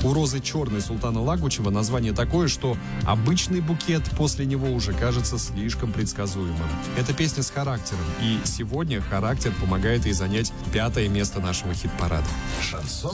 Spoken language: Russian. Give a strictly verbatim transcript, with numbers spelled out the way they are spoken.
У розы черной Султана Лагучева название такое, что обычный букет после него уже кажется слишком предсказуемым. Это песня с характером, и сегодня характер помогает ей занять пятое место нашего хит-парада. Шансон.